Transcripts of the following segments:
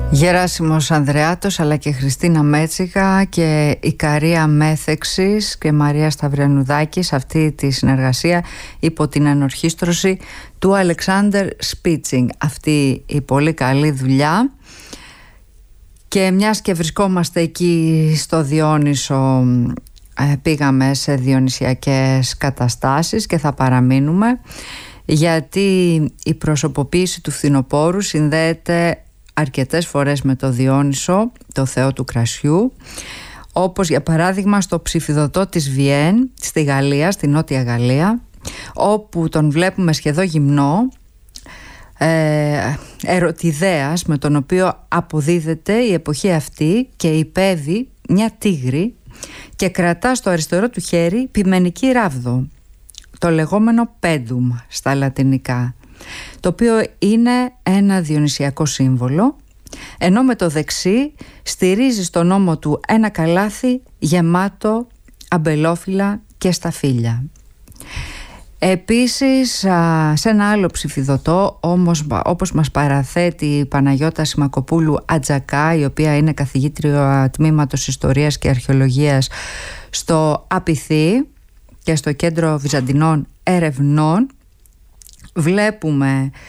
Γεράσιμος Ανδρεάτος αλλά και Χριστίνα Μέτσικα και η Καρία Μέθεξης και Μαρία Σταυριανουδάκη σε αυτή τη συνεργασία υπό την ενορχήστρωση του Αλεξάνδερ Σπίτσινγκ. Αυτή η πολύ καλή δουλειά. Και μιας και βρισκόμαστε εκεί στο Διόνυσο, πήγαμε σε διονυσιακές καταστάσεις και θα παραμείνουμε, γιατί η προσωποποίηση του φθινοπόρου συνδέεται αρκετές φορές με το Διόνυσο, το θεό του κρασιού, όπως για παράδειγμα στο ψηφιδωτό της Βιέν στη Γαλλία, στη Νότια Γαλλία, όπου τον βλέπουμε σχεδόν γυμνό, ερωτιδέας, με τον οποίο αποδίδεται η εποχή αυτή και υπέβει μια τίγρη και κρατά στο αριστερό του χέρι πιμενική ράβδο, το λεγόμενο πέντουμ στα λατινικά, το οποίο είναι ένα διονυσιακό σύμβολο, ενώ με το δεξί στηρίζει στον ώμο του ένα καλάθι γεμάτο αμπελόφυλλα και σταφύλια. Επίσης, σε ένα άλλο ψηφιδωτό, όπως μας παραθέτει η Παναγιώτα Σιμακοπούλου Ατζακά, η οποία είναι καθηγήτρια τμήματος Ιστορίας και Αρχαιολογίας στο ΑΠΙΘΗ και στο Κέντρο Βυζαντινών Ερευνών, βλέπουμε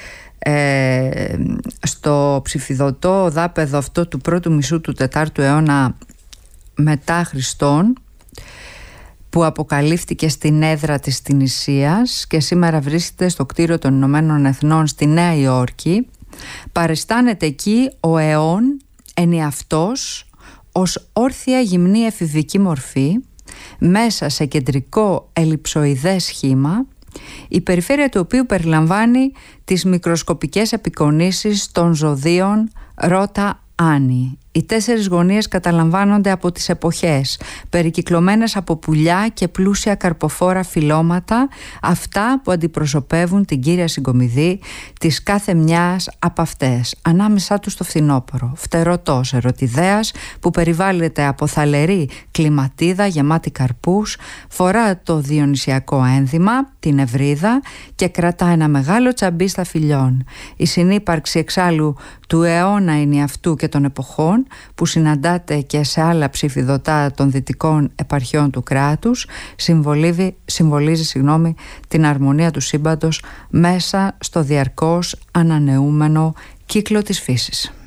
στο ψηφιδωτό δάπεδο αυτό του πρώτου μισού του 4ου αιώνα μετά Χριστόν, που αποκαλύφθηκε στην έδρα της Τινησίας και σήμερα βρίσκεται στο κτίριο των Ηνωμένων Εθνών στη Νέα Υόρκη, παριστάνεται εκεί ο αιών ενιαυτός ως όρθια γυμνή εφηβική μορφή μέσα σε κεντρικό ελλειψοειδές σχήμα, η περιφέρεια του οποίου περιλαμβάνει τις μικροσκοπικές απεικονίσεις των ζωδίων Ρώτα Άνη. Οι 4 γωνίες καταλαμβάνονται από τις εποχές, περικυκλωμένες από πουλιά και πλούσια καρποφόρα φυλλώματα, αυτά που αντιπροσωπεύουν την κύρια συγκομιδή της κάθε μιας από αυτές. Ανάμεσά τους το φθινόπωρο, φτερωτός ερωτιδέας που περιβάλλεται από θαλερή κλιματίδα γεμάτη καρπούς, φορά το διονυσιακό ένδυμα, την ευρίδα, και κρατά ένα μεγάλο τσαμπί στα φιλιών. Η συνύπαρξη εξάλλου του αιώνα ενιαυτού και των εποχών, που συναντάται και σε άλλα ψηφιδωτά των δυτικών επαρχιών του κράτους, συμβολίζει την αρμονία του σύμπαντος μέσα στο διαρκώς ανανεούμενο κύκλο της φύσης.